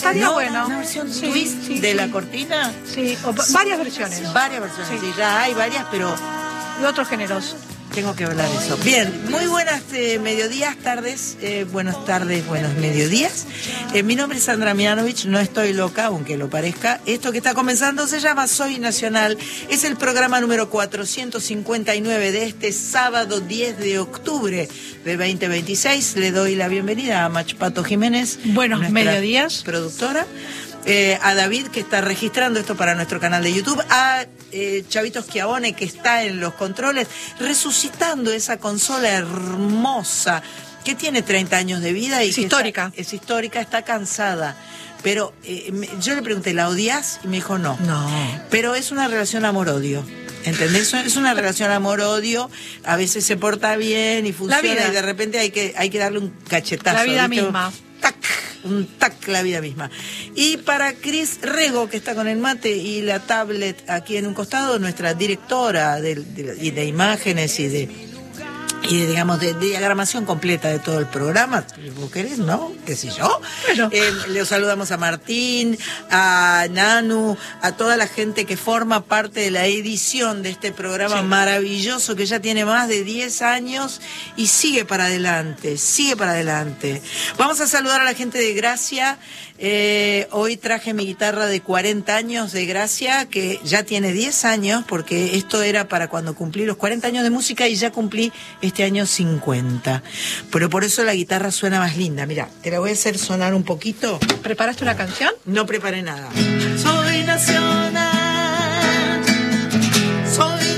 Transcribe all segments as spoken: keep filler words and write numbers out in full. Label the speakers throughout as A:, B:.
A: Estaría
B: ¿No?
A: bueno.
B: Una versión
A: Sí,
B: twist
A: sí,
B: de
A: sí.
B: la cortina.
A: Sí, o va- varias versiones.
B: Varias versiones,
A: Sí.
B: sí, ya hay varias, pero
A: De otros géneros.
B: tengo que hablar de eso. Bien, muy buenas eh, mediodías, tardes, eh, buenas tardes, buenos mediodías. Eh, mi nombre es Sandra Mianovich, no estoy loca, aunque lo parezca. Esto que está comenzando se llama Soy Nacional. Es el programa número cuatrocientos cincuenta y nueve de este sábado diez de octubre de veinte veintiséis. Le doy la bienvenida a Machpato Jiménez.
A: Buenos
B: nuestra
A: mediodías.
B: Productora. Eh, a David, que está registrando esto para nuestro canal de YouTube, a eh, Chavito Schiavone, que está en los controles, resucitando esa consola hermosa, que tiene treinta años de vida. Y
A: Es
B: que
A: histórica.
B: Está, es histórica, está cansada. Pero eh, me, yo le pregunté, ¿la odias? Y me dijo, no.
A: No.
B: Pero es una relación amor-odio. ¿Entendés? Es una relación amor-odio. A veces se porta bien y funciona,
A: vida.
B: y de repente hay que, hay que darle un cachetazo.
A: La vida
B: ¿viste?
A: misma.
B: Tac, un tac, la vida misma. Y para Cris Rego, que está con el mate y la tablet aquí en un costado, nuestra directora de, de, y de imágenes y de, y de, digamos, de, de diagramación completa de todo el programa. ¿Vos querés, no? ¿Qué sé yo?
A: Bueno.
B: Eh, le saludamos a Martín, a Nanu, a toda la gente que forma parte de la edición de este programa
A: Sí.
B: maravilloso, que ya tiene más de diez años y sigue para adelante, sigue para adelante. Vamos a saludar a la gente de Gracia. Eh, hoy traje mi guitarra de cuarenta años de Gracia, que ya tiene diez años, porque esto era para cuando cumplí los cuarenta años de música y ya cumplí este año cincuenta. Pero por eso la guitarra suena más linda. Mira, te la voy a hacer sonar un poquito.
A: ¿Preparaste una canción?
B: No preparé nada. Soy nacional, soy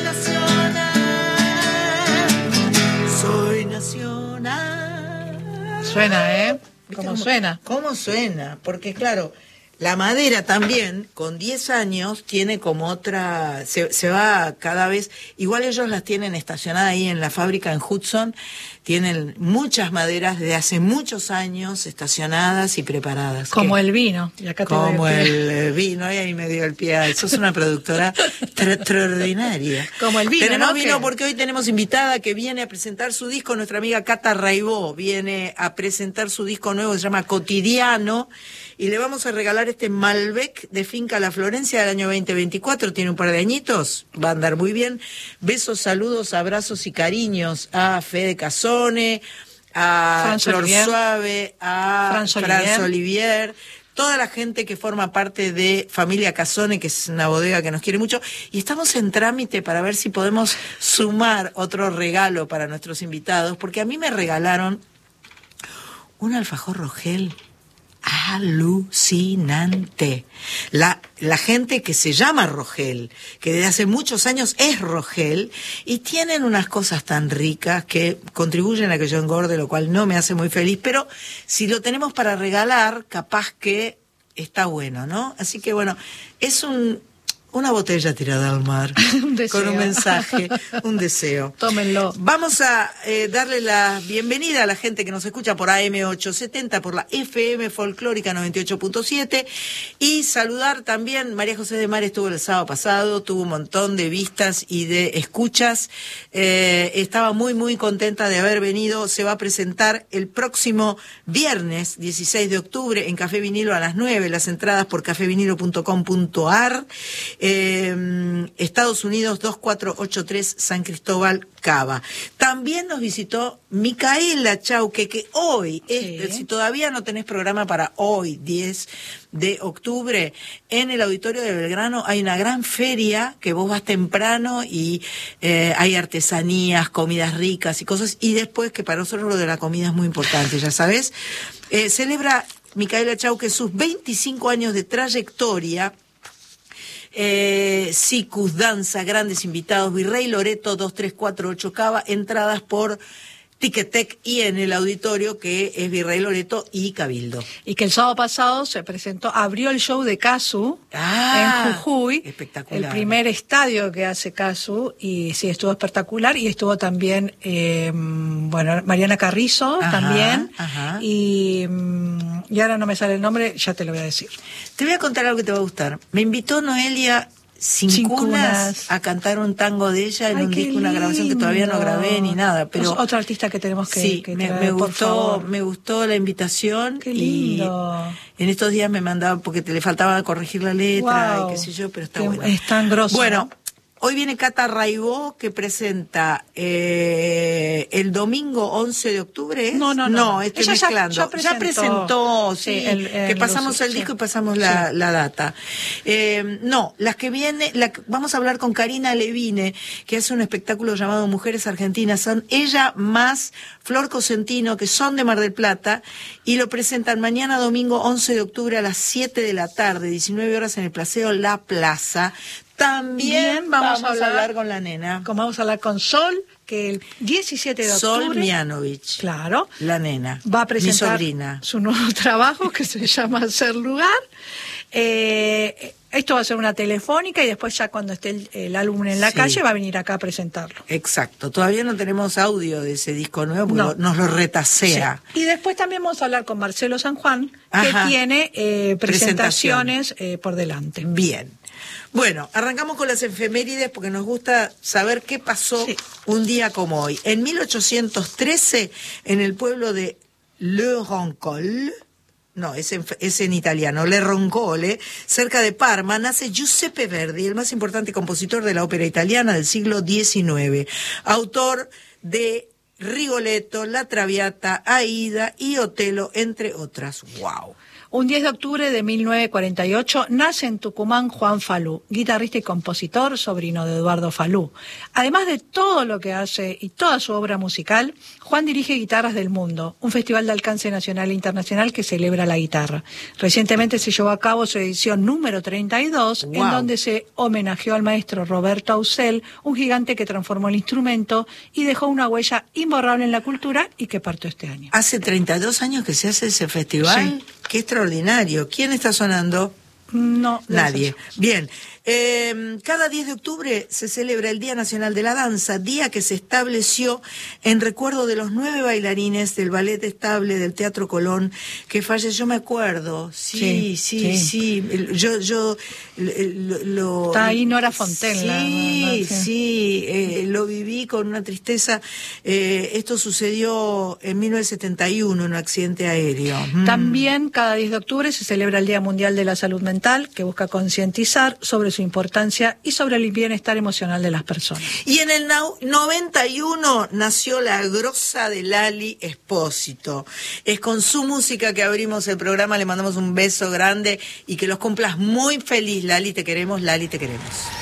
B: nacional, soy nacional.
A: Suena, ¿eh?
B: ¿Viste
A: ¿Cómo suena?
B: ¿Cómo suena? Porque claro, la madera también, con diez años, tiene como otra, se, se va cada vez, igual ellos las tienen estacionadas ahí en la fábrica en Hudson, tienen muchas maderas de hace muchos años estacionadas y preparadas.
A: Como
B: ¿Qué?
A: el vino. Y acá te doy
B: Como
A: el pie.
B: el eh, vino, y ahí me dio el pie. Sos una productora tra- extraordinaria.
A: Como el vino,
B: Tenemos
A: ¿no?
B: vino
A: Que-
B: porque hoy tenemos invitada que viene a presentar su disco, nuestra amiga Cata Raibó viene a presentar su disco nuevo, se llama Cotidiano, y le vamos a regalar este Malbec de Finca La Florencia del año veinte veinticuatro, tiene un par de añitos, va a andar muy bien. Besos, saludos, abrazos y cariños a Fede Casone, a
A: Franz
B: Flor
A: Olivier.
B: Suave, a
A: Franz
B: Franz
A: Olivier.
B: Olivier, toda la gente que forma parte de Familia Casone, que es una bodega que nos quiere mucho, y estamos en trámite para ver si podemos sumar otro regalo para nuestros invitados, porque a mí me regalaron un alfajor Rogel alucinante. La, la gente que se llama Rogel, que desde hace muchos años es Rogel, y tienen unas cosas tan ricas que contribuyen a que yo engorde, lo cual no me hace muy feliz, pero si lo tenemos para regalar, capaz que está bueno, ¿no? Así que bueno, es un... una botella tirada al mar,
A: Un deseo.
B: con un mensaje, un deseo.
A: Tómenlo.
B: Vamos a eh, darle la bienvenida a la gente que nos escucha por A M ochocientos setenta, por la F M Folclórica noventa y ocho punto siete, y saludar también, María José de Mar estuvo el sábado pasado, tuvo un montón de vistas y de escuchas, eh, estaba muy muy contenta de haber venido, se va a presentar el próximo viernes dieciséis de octubre en Café Vinilo a las nueve, las entradas por café vinilo punto com punto a r. Eh, Estados Unidos dos cuatro ocho tres San Cristóbal, Cava. También nos visitó Micaela Chauque, que hoy,
A: Sí.
B: este, si todavía no tenés programa para hoy, diez de octubre, en el auditorio de Belgrano hay una gran feria que vos vas temprano y eh, hay artesanías, comidas ricas y cosas, y después, que para nosotros lo de la comida es muy importante, ya sabes, eh, celebra Micaela Chauque sus veinticinco años de trayectoria. Eh, Sicus, danza, grandes invitados, Virrey Loreto dos tres cuatro ocho Cava, entradas por Ticketek y en el auditorio que es Virrey Loreto y Cabildo.
A: Y que el sábado pasado se presentó, abrió el show de Casu
B: Ah,
A: en Jujuy,
B: espectacular.
A: el primer estadio que hace Casu, y sí, estuvo espectacular, y estuvo también, eh, bueno, Mariana Carrizo
B: Ajá,
A: también,
B: ajá.
A: y, y ahora no me sale el nombre, ya te lo voy a decir.
B: Te voy a contar algo que te va a gustar. Me invitó Noelia Sin,
A: Sin
B: cunas,
A: cunas,
B: a cantar un tango de ella en
A: Ay,
B: un
A: qué
B: disco, una grabación que todavía no
A: lindo.
B: grabé ni nada, pero
A: Es otro artista que tenemos que,
B: sí,
A: que
B: me,
A: traer,
B: me
A: por
B: gustó,
A: favor.
B: me gustó la invitación.
A: Qué
B: y
A: lindo.
B: en estos días me mandaba porque te le faltaba corregir la letra
A: Wow.
B: y qué sé yo, pero está
A: Qué-
B: bueno.
A: es tan grosso,
B: Bueno.
A: ¿no?
B: Hoy viene Cata Raibó, que presenta eh, el domingo once de octubre. ¿Es?
A: No, no, no.
B: No, estoy
A: Ella ya-
B: mezclando.
A: ya presentó.
B: presentó, sí,
A: Sí, el-
B: que
A: el-
B: pasamos
A: los-
B: el disco
A: sí.
B: y pasamos la,
A: Sí.
B: la data. Eh, no, las que viene, la, vamos a hablar con Karina Levine, que hace un espectáculo llamado Mujeres Argentinas. Son ella más Flor Cosentino, que son de Mar del Plata, y lo presentan mañana domingo once de octubre a las siete de la tarde, diecinueve horas en el Placeo La Plaza. También
A: Bien, vamos,
B: vamos,
A: a hablar,
B: a hablar con la nena.
A: Como vamos a hablar con Sol, que el diecisiete de octubre.
B: Sol Mianovich.
A: Claro.
B: La nena.
A: Va a presentar
B: mi sobrina.
A: su nuevo trabajo que se llama Hacer Lugar. Eh, esto va a ser una telefónica y después ya cuando esté el, el álbum en la
B: Sí.
A: calle va a venir acá a presentarlo.
B: Exacto. Todavía no tenemos audio de ese disco nuevo porque
A: No.
B: nos lo retasea.
A: Sí. Y después también vamos a hablar con Marcelo San Juan,
B: Ajá.
A: que tiene eh, presentaciones
B: Presentación.
A: eh, por delante.
B: Bien. Bueno, arrancamos con las efemérides porque nos gusta saber qué pasó
A: Sí.
B: un día como hoy. En mil ochocientos trece, en el pueblo de Le Roncole, no, es en, es en italiano, Le Roncole, cerca de Parma, nace Giuseppe Verdi, el más importante compositor de la ópera italiana del siglo diecinueve, autor de Rigoletto, La Traviata, Aida y Otelo, entre otras. ¡Wow!
A: Un diez de octubre de mil novecientos cuarenta y ocho nace en Tucumán Juan Falú, guitarrista y compositor, sobrino de Eduardo Falú. Además de todo lo que hace y toda su obra musical, Juan dirige Guitarras del Mundo, un festival de alcance nacional e internacional que celebra la guitarra. Recientemente se llevó a cabo su edición número treinta y dos,
B: Wow.
A: en donde se homenajeó al maestro Roberto Ausel, un gigante que transformó el instrumento y dejó una huella imborrable en la cultura y que partió este año.
B: Hace treinta y dos años que se hace ese festival.
A: Sí.
B: Qué extraordinario. ¿Quién está sonando?
A: No,
B: Nadie. Bien. Eh, cada diez de octubre se celebra el Día Nacional de la Danza, día que se estableció en recuerdo de los nueve bailarines del Ballet Estable del Teatro Colón que falleció. Yo me acuerdo. Sí, sí, sí.
A: Sí,
B: sí. El- Yo, yo lo, lo-
A: Está ahí Nora Fontaine,
B: Sí,
A: la- la-
B: sí,
A: sí.
B: sí, eh, lo viví con una tristeza. Eh, esto sucedió en mil novecientos setenta y uno en un accidente aéreo. Mm.
A: También cada diez de octubre se celebra el Día Mundial de la Salud Mental, que busca concientizar sobre su importancia y sobre el bienestar emocional de las personas.
B: Y en el nau- noventa y uno nació la grosa de Lali Espósito. Es con su música que abrimos el programa, le mandamos un beso grande y que los cumplas muy feliz, Lali, te queremos, Lali, te queremos.